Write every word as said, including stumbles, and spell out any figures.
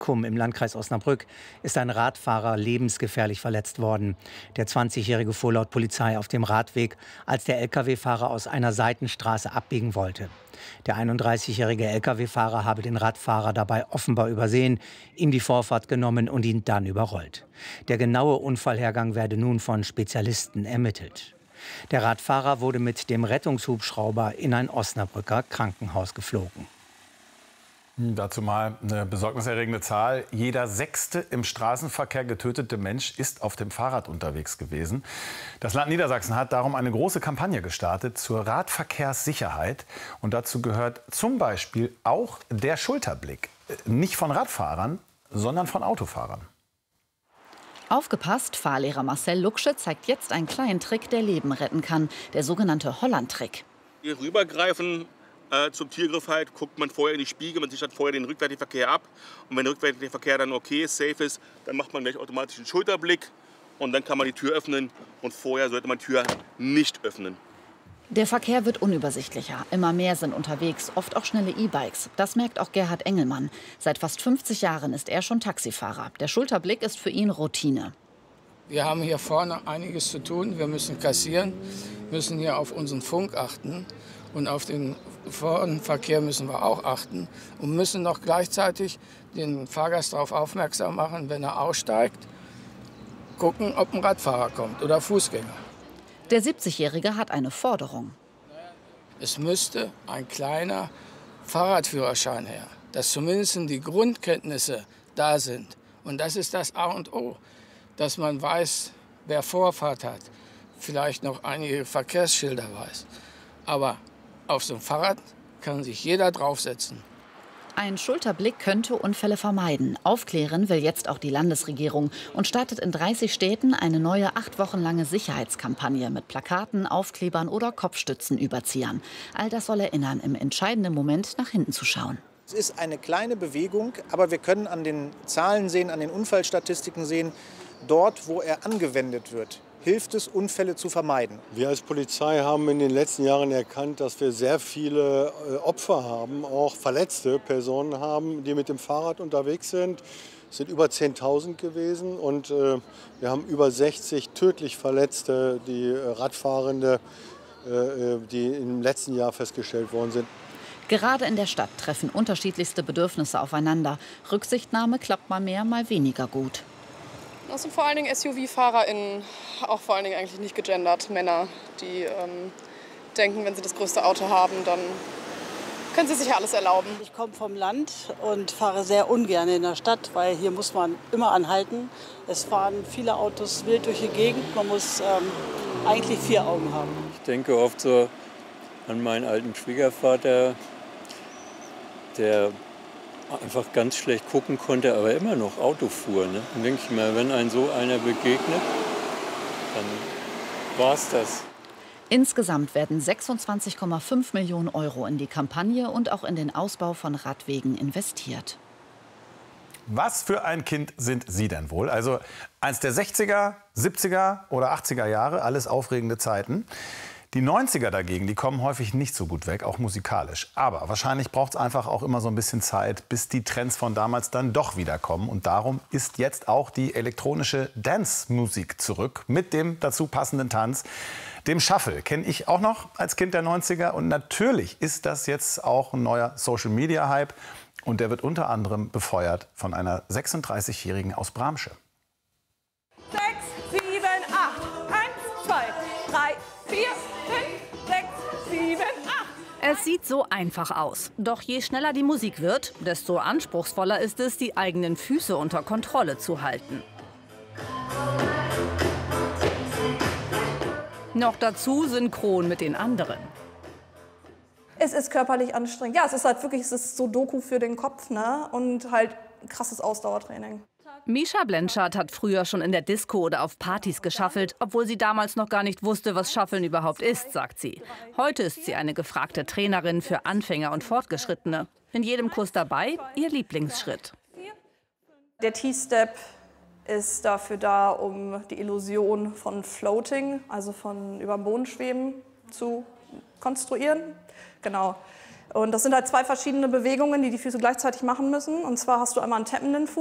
Kumm im Landkreis Osnabrück ist ein Radfahrer lebensgefährlich verletzt worden. Der zwanzigjährige fuhr laut Polizei auf dem Radweg, als der L K W-Fahrer aus einer Seitenstraße abbiegen wollte. Der einunddreißigjährige L K W-Fahrer habe den Radfahrer dabei offenbar übersehen, ihm die Vorfahrt genommen und ihn dann überrollt. Der genaue Unfallhergang werde nun von Spezialisten ermittelt. Der Radfahrer wurde mit dem Rettungshubschrauber in ein Osnabrücker Krankenhaus geflogen. Dazu mal eine besorgniserregende Zahl. Jeder sechste im Straßenverkehr getötete Mensch ist auf dem Fahrrad unterwegs gewesen. Das Land Niedersachsen hat darum eine große Kampagne gestartet zur Radverkehrssicherheit. Und dazu gehört zum Beispiel auch der Schulterblick. Nicht von Radfahrern, sondern von Autofahrern. Aufgepasst, Fahrlehrer Marcel Lucksche zeigt jetzt einen kleinen Trick, der Leben retten kann. Der sogenannte Holland-Trick. Hier rübergreifen. Äh, zum Tiergriff halt, guckt man vorher in die Spiegel, man sichert vorher den rückwärtigen Verkehr ab. Und wenn der rückwärtige Verkehr dann okay ist, safe ist, dann macht man gleich automatisch einen Schulterblick. Und dann kann man die Tür öffnen. Und vorher sollte man die Tür nicht öffnen. Der Verkehr wird unübersichtlicher. Immer mehr sind unterwegs, oft auch schnelle E-Bikes. Das merkt auch Gerhard Engelmann. Seit fast fünfzig Jahren ist er schon Taxifahrer. Der Schulterblick ist für ihn Routine. Wir haben hier vorne einiges zu tun. Wir müssen kassieren, müssen hier auf unseren Funk achten. Und auf den Verkehr müssen wir auch achten und müssen noch gleichzeitig den Fahrgast darauf aufmerksam machen, wenn er aussteigt, gucken, ob ein Radfahrer kommt oder Fußgänger. Der siebzigjährige hat eine Forderung. Es müsste ein kleiner Fahrradführerschein her, dass zumindest die Grundkenntnisse da sind. Und das ist das A und O, dass man weiß, wer Vorfahrt hat, vielleicht noch einige Verkehrsschilder weiß. Aber auf so ein Fahrrad kann sich jeder draufsetzen. Ein Schulterblick könnte Unfälle vermeiden. Aufklären will jetzt auch die Landesregierung und startet in dreißig Städten eine neue acht Wochen lange Sicherheitskampagne mit Plakaten, Aufklebern oder Kopfstützenüberziehern. All das soll erinnern, im entscheidenden Moment nach hinten zu schauen. Es ist eine kleine Bewegung, aber wir können an den Zahlen sehen, an den Unfallstatistiken sehen, dort, wo er angewendet wird, hilft es, Unfälle zu vermeiden. Wir als Polizei haben in den letzten Jahren erkannt, dass wir sehr viele Opfer haben, auch verletzte Personen haben, die mit dem Fahrrad unterwegs sind. Es sind über zehntausend gewesen und äh, wir haben über sechzig tödlich Verletzte, die äh, Radfahrende, äh, die im letzten Jahr festgestellt worden sind. Gerade in der Stadt treffen unterschiedlichste Bedürfnisse aufeinander. Rücksichtnahme klappt mal mehr, mal weniger gut. Das sind vor allen Dingen S U V-FahrerInnen, auch vor allen Dingen eigentlich nicht gegendert, Männer, die ähm, denken, wenn sie das größte Auto haben, dann können sie sich ja alles erlauben. Ich komme vom Land und fahre sehr ungern in der Stadt, weil hier muss man immer anhalten. Es fahren viele Autos wild durch die Gegend, man muss ähm, eigentlich vier Augen haben. Ich denke oft so an meinen alten Schwiegervater, der einfach ganz schlecht gucken konnte, aber immer noch Auto fuhr. Ne? Dann denke ich mir, wenn einem so einer begegnet, dann war es das. Insgesamt werden sechsundzwanzig Komma fünf Millionen Euro in die Kampagne und auch in den Ausbau von Radwegen investiert. Was für ein Kind sind Sie denn wohl? Also eins der sechziger, siebziger oder achtziger Jahre, alles aufregende Zeiten. Die neunziger dagegen, die kommen häufig nicht so gut weg, auch musikalisch. Aber wahrscheinlich braucht es einfach auch immer so ein bisschen Zeit, bis die Trends von damals dann doch wiederkommen. Und darum ist jetzt auch die elektronische Dance-Musik zurück mit dem dazu passenden Tanz. Dem Shuffle kenne ich auch noch als Kind der neunziger. Und natürlich ist das jetzt auch ein neuer Social-Media-Hype. Und der wird unter anderem befeuert von einer sechsunddreißigjährigen aus Bramsche. sechs, sieben, acht, eins, zwei, drei, vier, fünf, sechs, sieben, acht. Es sieht so einfach aus. Doch je schneller die Musik wird, desto anspruchsvoller ist es, die eigenen Füße unter Kontrolle zu halten. Noch dazu synchron mit den anderen. Es ist körperlich anstrengend. Ja, es ist halt wirklich, es ist so Doku für den Kopf, ne? Und halt krasses Ausdauertraining. Mischa Blenschardt hat früher schon in der Disco oder auf Partys geschaffelt, obwohl sie damals noch gar nicht wusste, was Schaffeln überhaupt ist, sagt sie. Heute ist sie eine gefragte Trainerin für Anfänger und Fortgeschrittene. In jedem Kurs dabei ihr Lieblingsschritt. Der T-Step ist dafür da, um die Illusion von Floating, also von über dem Boden schweben, zu konstruieren. Genau. Und das sind halt zwei verschiedene Bewegungen, die die Füße gleichzeitig machen müssen. Und zwar hast du einmal einen tappenden Fuß.